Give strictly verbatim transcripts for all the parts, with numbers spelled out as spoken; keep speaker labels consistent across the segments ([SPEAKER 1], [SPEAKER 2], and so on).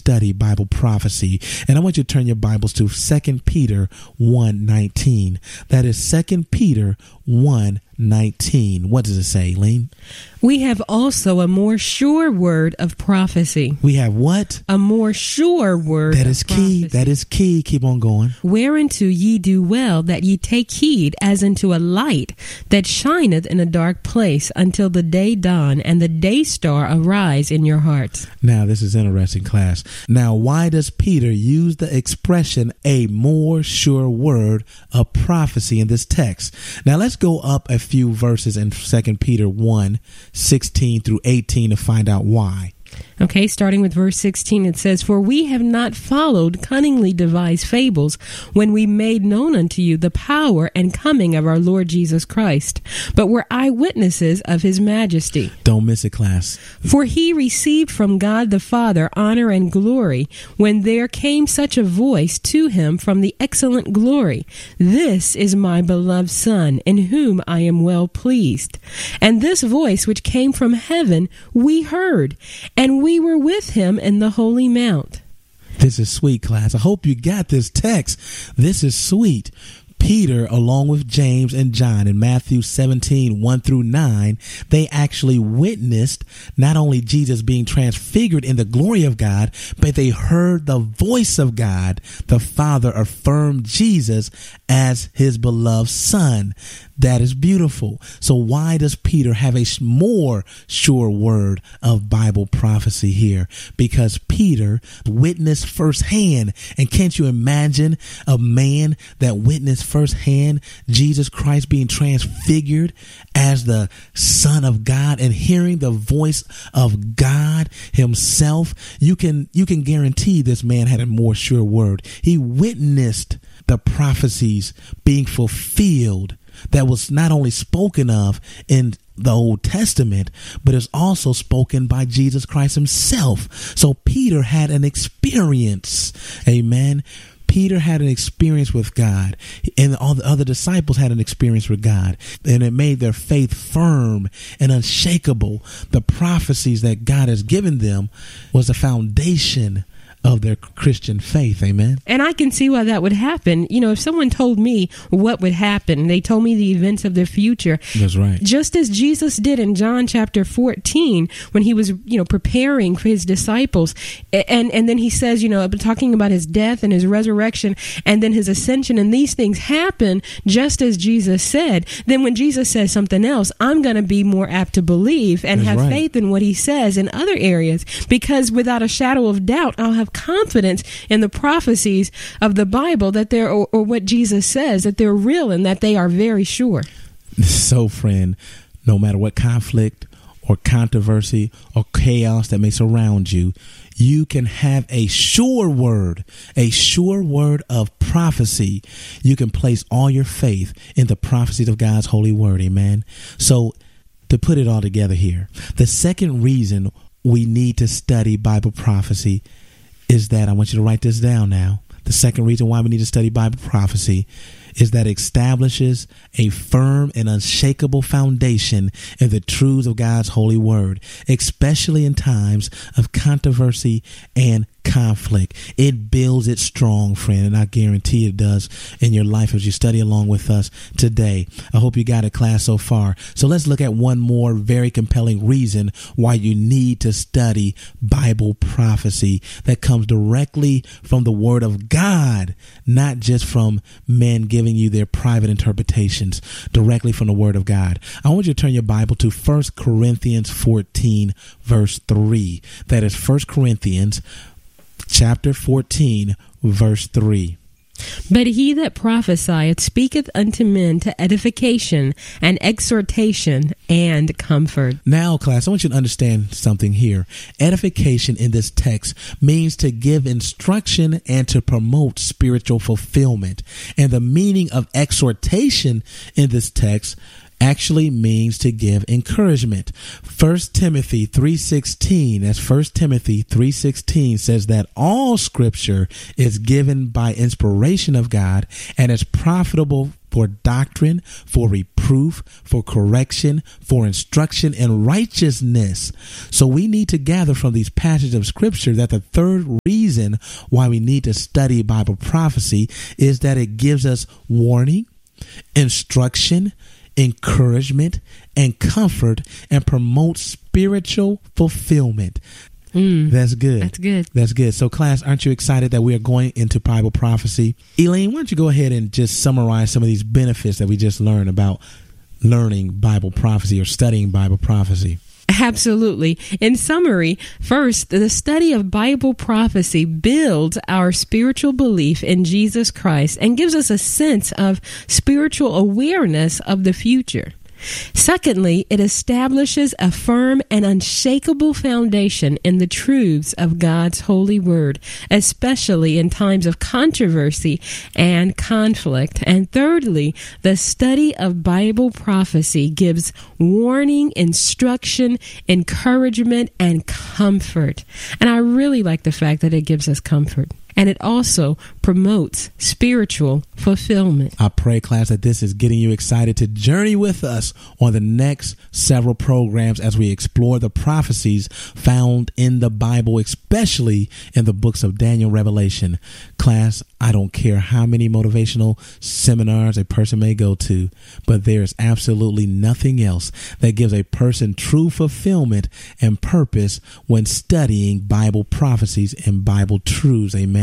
[SPEAKER 1] study Bible prophecy. And I want you to turn your Bibles to Second Peter one nineteen. That is Second Peter one nineteen. What does it say, Lane?
[SPEAKER 2] We have also a more sure word of prophecy.
[SPEAKER 1] We have what?
[SPEAKER 2] A more sure word
[SPEAKER 1] That is
[SPEAKER 2] of
[SPEAKER 1] key.
[SPEAKER 2] prophecy.
[SPEAKER 1] That is key. Keep on going.
[SPEAKER 2] Whereunto ye do well that ye take heed as unto a light that shineth in a dark place until the day dawn and the day star arise in your hearts.
[SPEAKER 1] Now, this is interesting, class. Now, why does Peter use the expression a more sure word of prophecy in this text? Now, let's go up a few verses in Second Peter one sixteen through eighteen to find out why.
[SPEAKER 2] Okay, starting with verse sixteen, it says, For we have not followed cunningly devised fables when we made known unto you the power and coming of our Lord Jesus Christ, but were eyewitnesses of his majesty.
[SPEAKER 1] Don't miss it, class.
[SPEAKER 2] For he received from God the Father honor and glory when there came such a voice to him from the excellent glory, This is my beloved Son, in whom I am well pleased. And this voice which came from heaven we heard, and we were with him in the holy mount.
[SPEAKER 1] This is sweet, class. I hope you got this text. This is sweet. Peter, along with James and John in Matthew seventeen, one through nine, they actually witnessed not only Jesus being transfigured in the glory of God, but they heard the voice of God. The Father affirmed Jesus as his beloved Son. That is beautiful. So why does Peter have a more sure word of Bible prophecy here? Because Peter witnessed firsthand. And can't you imagine a man that witnessed firsthand Jesus Christ being transfigured as the Son of God and hearing the voice of God himself? You can, you can guarantee this man had a more sure word. He witnessed the prophecies being fulfilled that was not only spoken of in the Old Testament, but is also spoken by Jesus Christ himself. So Peter had an experience. Amen. Peter had an experience with God, and all the other disciples had an experience with God, and it made their faith firm and unshakable. The prophecies that God has given them was the foundation of their Christian faith. Amen.
[SPEAKER 2] And I can see why that would happen. You know, if someone told me what would happen, they told me the events of their future.
[SPEAKER 1] That's right.
[SPEAKER 2] Just as Jesus did in John chapter fourteen, when he was, you know, preparing for his disciples. And, and then he says, you know, talking about his death and his resurrection and then his ascension, and these things happen just as Jesus said. Then when Jesus says something else, I'm going to be more apt to believe and
[SPEAKER 1] That's
[SPEAKER 2] have
[SPEAKER 1] right.
[SPEAKER 2] faith in what he says in other areas, because without a shadow of doubt, I'll have confidence in the prophecies of the Bible that they're, or, or what Jesus says, that they're real and that they are very sure.
[SPEAKER 1] So, friend, no matter what conflict or controversy or chaos that may surround you, you can have a sure word, a sure word of prophecy. You can place all your faith in the prophecies of God's holy word. Amen. So, to put it all together here, the second reason we need to study Bible prophecy is that, I want you to write this down now. The second reason why we need to study Bible prophecy is that it establishes a firm and unshakable foundation in the truths of God's holy word, especially in times of controversy and conflict. It builds it strong, friend, and I guarantee it does in your life as you study along with us today. I hope you got a class so far. So let's look at one more very compelling reason why you need to study Bible prophecy that comes directly from the word of God, not just from men giving you their private interpretations, directly from the word of God. I want you to turn your Bible to First Corinthians fourteen, verse three. That is First Corinthians chapter fourteen, verse three.
[SPEAKER 2] But he that prophesieth speaketh unto men to edification and exhortation and comfort.
[SPEAKER 1] Now, class, I want you to understand something here. Edification in this text means to give instruction and to promote spiritual fulfillment. And the meaning of exhortation in this text actually means to give encouragement. First Timothy three sixteen, that's First Timothy three sixteen, says that all scripture is given by inspiration of God and is profitable for doctrine, for reproof, for correction, for instruction in righteousness. So we need to gather from these passages of scripture that the third reason why we need to study Bible prophecy is that it gives us warning, instruction, encouragement, and comfort, and promotes spiritual fulfillment.
[SPEAKER 2] Mm,
[SPEAKER 1] That's good.
[SPEAKER 2] That's good.
[SPEAKER 1] That's good. So, class, aren't you excited that we are going into Bible prophecy? Elaine, why don't you go ahead and just summarize some of these benefits that we just learned about learning Bible prophecy or studying Bible prophecy?
[SPEAKER 2] Absolutely. In summary, first, the study of Bible prophecy builds our spiritual belief in Jesus Christ and gives us a sense of spiritual awareness of the future. Secondly, it establishes a firm and unshakable foundation in the truths of God's holy word, especially in times of controversy and conflict. And thirdly, the study of Bible prophecy gives warning, instruction, encouragement, and comfort. And I really like the fact that it gives us comfort. And it also promotes spiritual fulfillment.
[SPEAKER 1] I pray, class, that this is getting you excited to journey with us on the next several programs as we explore the prophecies found in the Bible, especially in the books of Daniel, Revelation. Class, I don't care how many motivational seminars a person may go to, but there is absolutely nothing else that gives a person true fulfillment and purpose when studying Bible prophecies and Bible truths. Amen.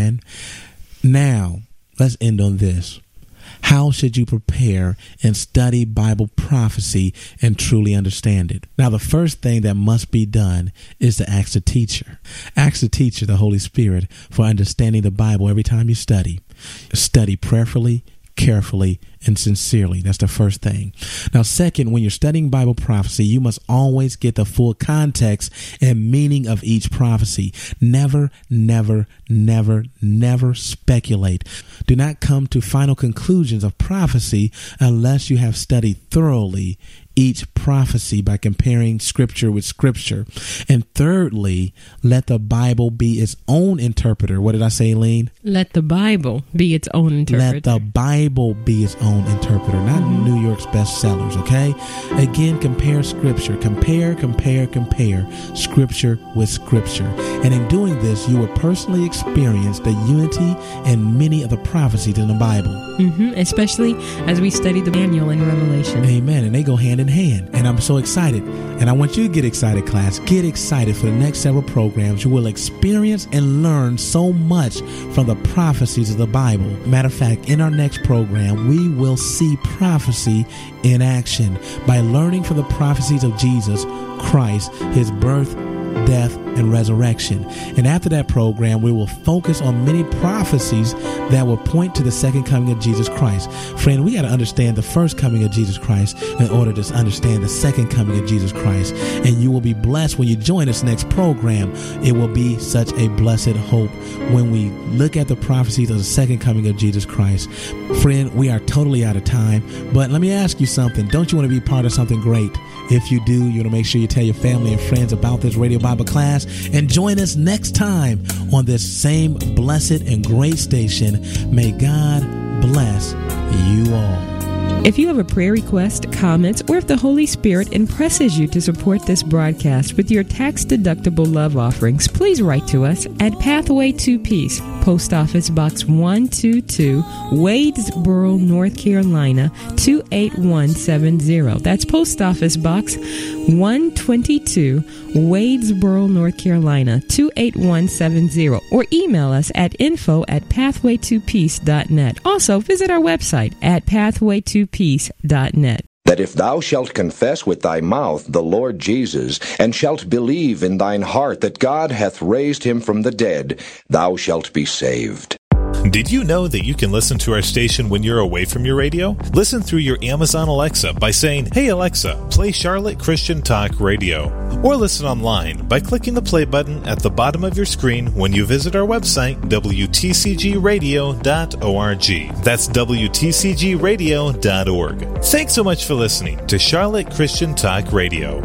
[SPEAKER 1] Now, let's end on this. How should you prepare and study Bible prophecy and truly understand it? Now, the first thing that must be done is to ask the teacher. Ask the teacher, the Holy Spirit, for understanding the Bible every time you study. Study prayerfully, carefully, and sincerely. That's the first thing. Now, second, when you're studying Bible prophecy, you must always get the full context and meaning of each prophecy. Never, never, never, never speculate. Do not come to final conclusions of prophecy unless you have studied thoroughly each prophecy by comparing scripture with scripture. And thirdly, let the Bible be its own interpreter. What did I say, Lean?
[SPEAKER 2] Let the Bible be its own interpreter.
[SPEAKER 1] Let the Bible be its own interpreter, not mm-hmm. New York's bestsellers, okay? Again, compare scripture. Compare, compare, compare scripture with scripture. And in doing this, you will personally experience the unity in many of the prophecies in the Bible.
[SPEAKER 2] Mm-hmm. Especially as we study the Daniel and Revelation.
[SPEAKER 1] Amen. And they go hand in hand. And I'm so excited. And I want you to get excited, class. Get excited for the next several programs. You will experience and learn so much from the prophecies of the Bible. Matter of fact, in our next program, we will see prophecy in action by learning from the prophecies of Jesus Christ, his birth, death, and resurrection. And after that program, we will focus on many prophecies that will point to the second coming of Jesus Christ. Friend, we got to understand the first coming of Jesus Christ in order to understand the second coming of Jesus Christ. And you will be blessed when you join this next program. It will be such a blessed hope when we look at the prophecies of the second coming of Jesus Christ. Friend, we are totally out of time, but let me ask you something. Don't you want to be part of something great? If you do, you want to make sure you tell your family and friends about this Radio Bible class, and join us next time on this same blessed and great station. May God bless you all.
[SPEAKER 2] If you have a prayer request, comments, or if the Holy Spirit impresses you to support this broadcast with your tax-deductible love offerings, please write to us at Pathway to Peace, Post Office Box one two two, Wadesboro, North Carolina, two eight one seven zero. That's Post Office Box one twenty-two, Wadesboro, North Carolina, two eight one seven zero. Or email us at info at pathway to peace dot net. Also, visit our website at pathway to peace dot net.
[SPEAKER 3] That if thou shalt confess with thy mouth the Lord Jesus, and shalt believe in thine heart that God hath raised him from the dead, thou shalt be saved.
[SPEAKER 4] Did you know that you can listen to our station when you're away from your radio? Listen through your Amazon Alexa by saying, "Hey Alexa, play Charlotte Christian Talk Radio." Or listen online by clicking the play button at the bottom of your screen when you visit our website, w t c g radio dot org. That's w t c g radio dot org. Thanks so much for listening to Charlotte Christian Talk Radio.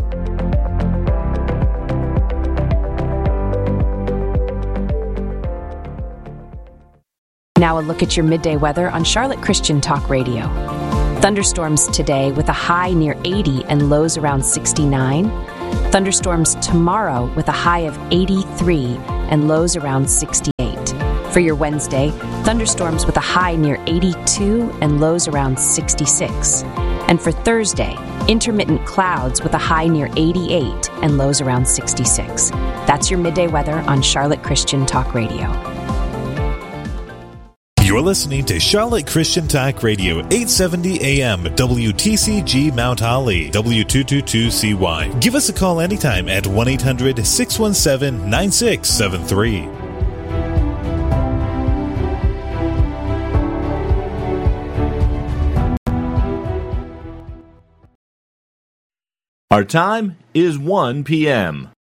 [SPEAKER 5] Now a look at your midday weather on Charlotte Christian Talk Radio. Thunderstorms today with a high near eighty and lows around sixty-nine. Thunderstorms tomorrow with a high of eighty-three and lows around sixty-eight. For your Wednesday, thunderstorms with a high near eighty-two and lows around sixty-six. And for Thursday, intermittent clouds with a high near eighty-eight and lows around sixty-six. That's your midday weather on Charlotte Christian Talk Radio.
[SPEAKER 4] You're listening to Charlotte Christian Talk Radio, eight seventy A M, W T C G Mount Holly, W two twenty-two C Y. Give us a call anytime at one eight hundred, six one seven, nine six seven three.
[SPEAKER 6] Our time is one p.m.